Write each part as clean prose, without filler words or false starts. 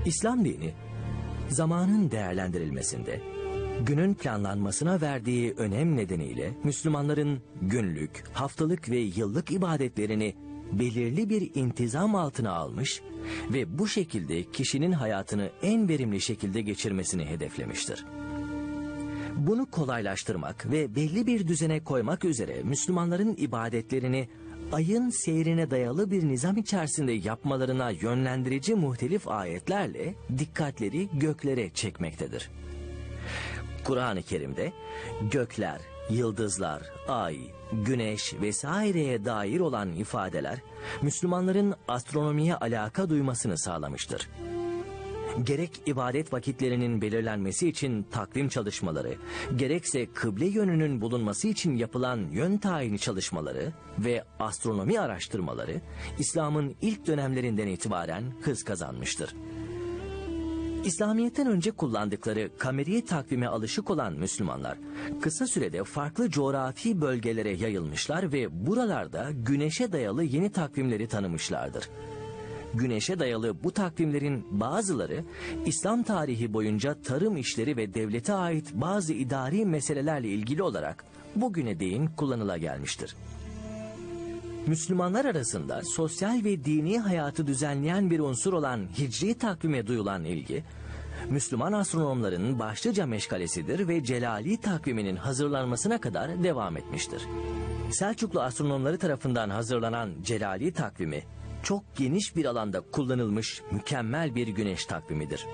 İslam dini, zamanın değerlendirilmesinde, günün planlanmasına verdiği önem nedeniyle Müslümanların günlük, haftalık ve yıllık ibadetlerini belirli bir intizam altına almış ve bu şekilde kişinin hayatını en verimli şekilde geçirmesini hedeflemiştir. Bunu kolaylaştırmak ve belli bir düzene koymak üzere Müslümanların ibadetlerini ayın seyrine dayalı bir nizam içerisinde yapmalarına yönlendirici muhtelif ayetlerle dikkatleri göklere çekmektedir. Kur'an-ı Kerim'de gökler, yıldızlar, ay, güneş vesaireye dair olan ifadeler Müslümanların astronomiye alaka duymasını sağlamıştır. Gerek ibadet vakitlerinin belirlenmesi için takvim çalışmaları, gerekse kıble yönünün bulunması için yapılan yön tayini çalışmaları ve astronomi araştırmaları İslam'ın ilk dönemlerinden itibaren hız kazanmıştır. İslamiyet'ten önce kullandıkları kameri takvime alışık olan Müslümanlar kısa sürede farklı coğrafi bölgelere yayılmışlar ve buralarda güneşe dayalı yeni takvimleri tanımışlardır. Güneşe dayalı bu takvimlerin bazıları İslam tarihi boyunca tarım işleri ve devlete ait bazı idari meselelerle ilgili olarak bugüne değin kullanıla gelmiştir. Müslümanlar arasında sosyal ve dini hayatı düzenleyen bir unsur olan hicri takvime duyulan ilgi, Müslüman astronomların başlıca meşgalesidir ve Celali takviminin hazırlanmasına kadar devam etmiştir. Selçuklu astronomları tarafından hazırlanan Celali takvimi, çok geniş bir alanda kullanılmış mükemmel bir güneş takvimidir.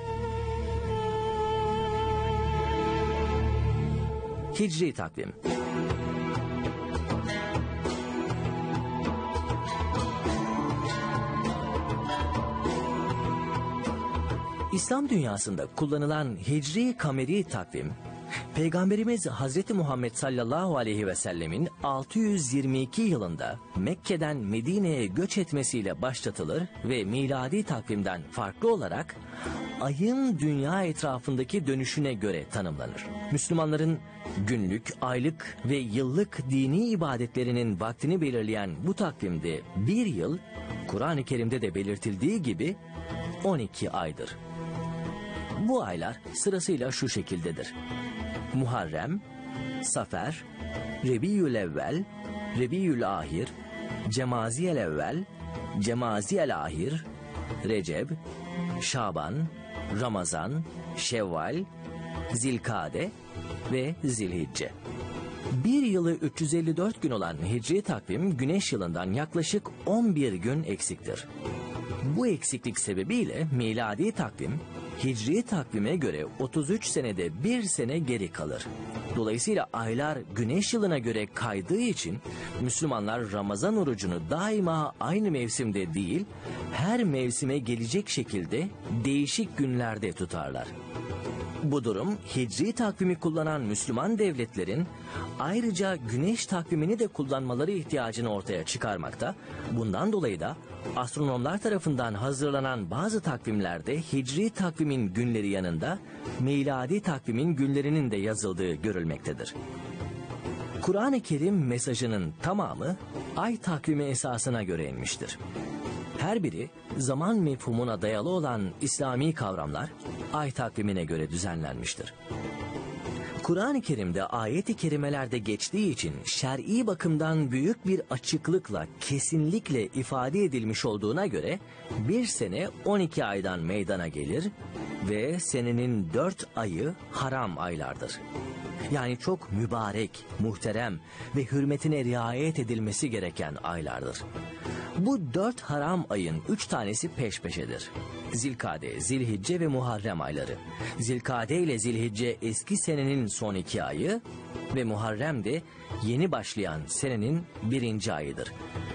Hicri takvim. İslam dünyasında kullanılan Hicri kameri takvim, Peygamberimiz Hazreti Muhammed sallallahu aleyhi ve sellemin 622 yılında Mekke'den Medine'ye göç etmesiyle başlatılır ve miladi takvimden farklı olarak ayın dünya etrafındaki dönüşüne göre tanımlanır. Müslümanların günlük, aylık ve yıllık dini ibadetlerinin vaktini belirleyen bu takvimde bir yıl, Kur'an-ı Kerim'de de belirtildiği gibi 12 aydır. Bu aylar sırasıyla şu şekildedir: Muharrem, Safer, Rebiyülevvel, Rebiyülahir, Cemaziyelevvel, Cemaziyelahir, Recep, Şaban, Ramazan, Şevval, Zilkade ve Zilhicce. Bir yılı 354 gün olan Hicri takvim güneş yılından yaklaşık 11 gün eksiktir. Bu eksiklik sebebiyle miladi takvim Hicri takvime göre 33 senede bir sene geri kalır. Dolayısıyla aylar güneş yılına göre kaydığı için Müslümanlar Ramazan orucunu daima aynı mevsimde değil, her mevsime gelecek şekilde değişik günlerde tutarlar. Bu durum Hicri takvimi kullanan Müslüman devletlerin ayrıca güneş takvimini de kullanmaları ihtiyacını ortaya çıkarmakta. Bundan dolayı da astronomlar tarafından hazırlanan bazı takvimlerde Hicri takvimin günleri yanında miladi takvimin günlerinin de yazıldığı görülmektedir. Kur'an-ı Kerim mesajının tamamı ay takvimi esasına göre inmiştir. Her biri zaman mefhumuna dayalı olan İslami kavramlar ay takvimine göre düzenlenmiştir. Kur'an-ı Kerim'de ayet-i kerimelerde geçtiği için şer'i bakımdan büyük bir açıklıkla, kesinlikle ifade edilmiş olduğuna göre bir sene 12 aydan meydana gelir ve senenin 4 ayı haram aylardır. Yani çok mübarek, muhterem ve hürmetine riayet edilmesi gereken aylardır. Bu 4 haram ayın 3 tanesi peş peşedir: Zilkade, Zilhicce ve Muharrem ayları. Zilkade ile Zilhicce eski senenin son 2 ayı ve Muharrem de yeni başlayan senenin 1. ayıdır.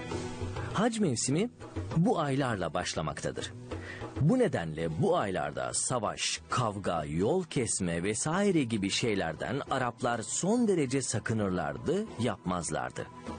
Hac mevsimi bu aylarla başlamaktadır. Bu nedenle bu aylarda savaş, kavga, yol kesme vesaire gibi şeylerden Araplar son derece sakınırlardı, yapmazlardı.